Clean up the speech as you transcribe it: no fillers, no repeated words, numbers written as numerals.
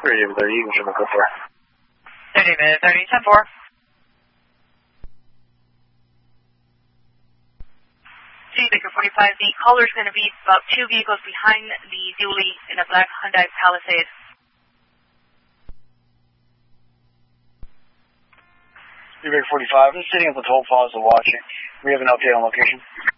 Radio 30, Eagle Jim, go for 30 minute 30, 10-4. Baker 45, the caller is going to be about 2 vehicles behind the dually in a black Hyundai Palisade. Baker 45, I'm sitting at the toll plaza watching. We have an update on location.